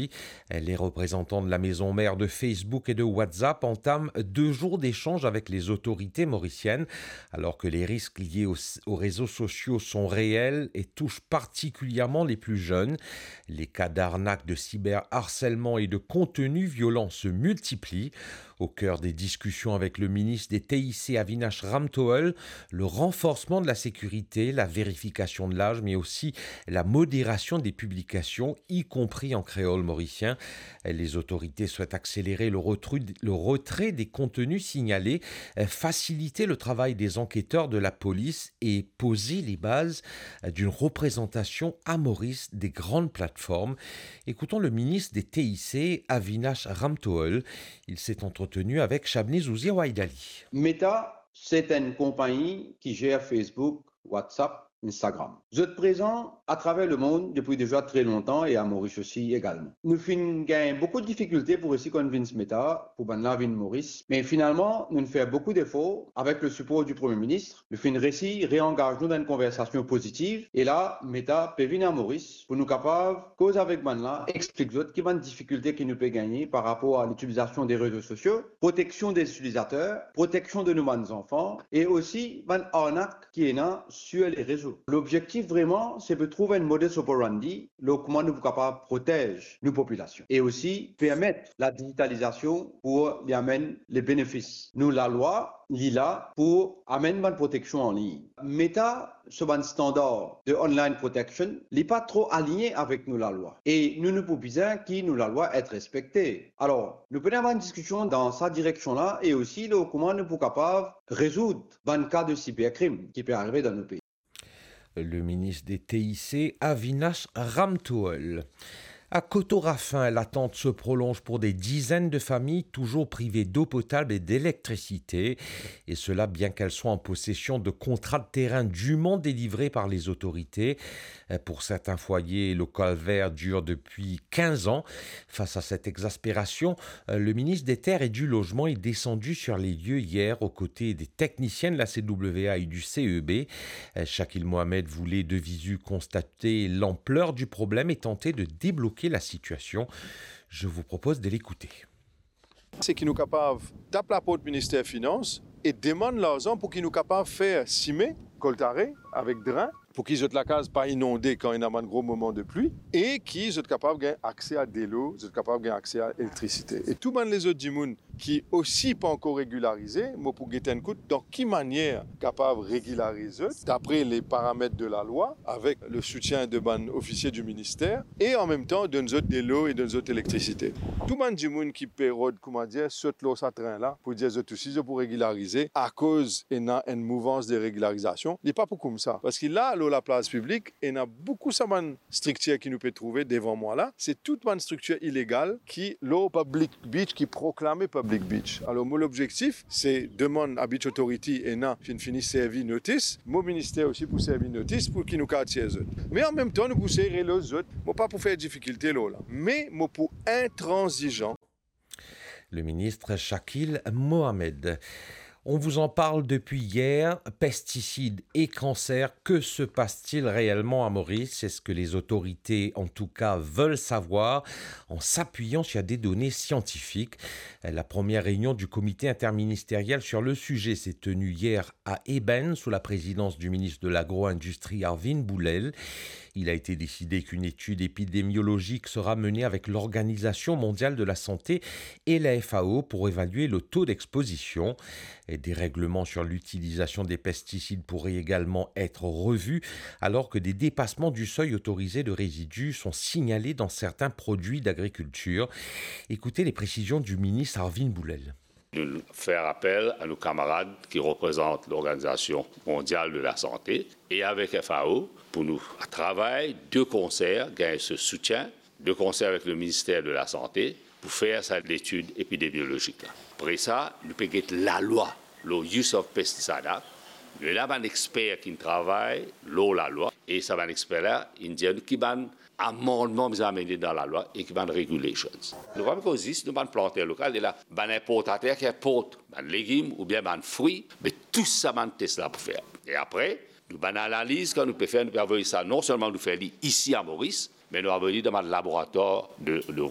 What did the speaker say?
mercredi. Les représentants de la maison mère de Facebook et de WhatsApp entament 2 jours d'échange avec les autorités mauriciennes, alors que les risques liés aux réseaux sociaux sont réels et touchent particulièrement les plus jeunes. Les cas d'arnaque, de cyberharcèlement et de contenus violents se multiplient. Au cœur des discussions avec le ministre des TIC Avinash Ramthoul, le renforcement de la sécurité, la vérification de l'âge, mais aussi la modération des publications, y compris en créole mauricien. Les autorités souhaitent accélérer le retrait des contenus signalés, faciliter le travail des enquêteurs de la police et poser les bases d'une représentation à Maurice des grandes plateformes. Écoutons le ministre des TIC, Avinash Ramthoul. Il s'est entretenu avec Chabni Zouzi Waidali. Meta, c'est une compagnie qui gère Facebook, WhatsApp, Instagram. Vous êtes présent à travers le monde depuis déjà très longtemps et à Maurice aussi également. Nous gagnons beaucoup de difficultés pour essayer convaincre Meta pour la vie de Maurice, mais finalement, nous faisons beaucoup d'efforts avec le support du Premier ministre. Nous faisons récit, réengage-nous dans une conversation positive et là, Meta peut venir à Maurice pour nous capables, cause avec Manla, explique autres qui ont des difficultés qui nous peut gagner par rapport à l'utilisation des réseaux sociaux, protection des utilisateurs, protection de nos enfants et aussi une arnaque qui est là sur les réseaux. L'objectif vraiment, c'est de trouver un modèle operandi, comment nous sommes capables de protéger nos populations et aussi permettre la digitalisation pour y amener les bénéfices. Nous, la loi, là pour amener une protection en ligne. Meta, ce standard de online protection, n'est pas trop aligné avec nous, la loi. Et nous ne pouvons pas qui nous, la loi, être respectée. Alors, nous pouvons avoir une discussion dans cette direction-là et aussi comment nous sommes capables de résoudre un cas de cybercrime qui peut arriver dans nos pays. Le ministre des TIC, Avinash Ramthoul. À Cotorafin, l'attente se prolonge pour des dizaines de familles toujours privées d'eau potable et d'électricité. Et cela bien qu'elles soient en possession de contrats de terrain dûment délivrés par les autorités. Pour certains foyers, le calvaire dure depuis 15 ans. Face à cette exaspération, le ministre des Terres et du Logement est descendu sur les lieux hier aux côtés des techniciens de la CWA et du CEB. Shakil Mohamed voulait de visu constater l'ampleur du problème et tenter de débloquer la situation. Je vous propose de l'écouter. C'est qu'ils nous capables d'appeler la porte ministère des Finances et demande l'argent pour qu'ils nous capables de faire cimer, coltaré, avec drain, pour qu'ils aient la case pas inondée quand il y a un gros moment de pluie, et qu'ils soient capables d'avoir accès à de l'eau, soient capables d'avoir accès à l'électricité. Et tout les autres gens qui aussi pas encore régularisés, moi pour guetter un coup, dans quelle manière capable de régulariser, d'après les paramètres de la loi, avec le soutien de ban officiers du ministère, et en même temps de nous autres de l'eau et de nous autres électricité. Tout le monde qui pérode, comment dire, saute l'eau à train là, pour dire que aussi pour régulariser, à cause d'une mouvance de régularisation, il n'est pas pour comme ça. Parce que là, la place publique, il y a beaucoup de structures qui nous peut trouver devant moi là. C'est toute une structure illégale qui, l'eau public beach, qui proclame public beach. Alors, mon objectif, c'est demander à Beach Authority et na, fini servir notice, mon ministère aussi pour servir notice pour qu'ils nous quartier les autres. Mais en même temps, nous pousser les autres, pas pour faire difficulté là, mais pour intransigeant. Le ministre Shakil Mohamed. On vous en parle depuis hier, pesticides et cancers, que se passe-t-il réellement à Maurice? C'est ce que les autorités, en tout cas, veulent savoir en s'appuyant sur des données scientifiques. La première réunion du comité interministériel sur le sujet s'est tenue hier à Eben, sous la présidence du ministre de l'Agro-Industrie Arvin Boulel. Il a été décidé qu'une étude épidémiologique sera menée avec l'Organisation mondiale de la santé et la FAO pour évaluer le taux d'exposition. Et des règlements sur l'utilisation des pesticides pourraient également être revus, alors que des dépassements du seuil autorisé de résidus sont signalés dans certains produits d'agriculture. Écoutez les précisions du ministre Arvin Boulel. Nous faire appel à nos camarades qui représentent l'Organisation mondiale de la santé et avec FAO pour nous travailler de concert, gagner ce soutien, de concert avec le ministère de la Santé pour faire cette étude épidémiologique. Après ça, nous pouvons la loi, le Use of Pesticide Act. Nous avons un expert qui travaille, la loi, et ça va un expert indien qui va amendement amené dans la loi et qui va regulation. Nous avons aussi nous avons planté local et là, un importateur qui importe un légume ou bien un fruit, mais tout ça va tester là pour faire. Et après, nous avons une analyse quand nous pouvons faire, nous pouvons ça non seulement nous faire ici à Maurice, mais nous avons dans le laboratoire de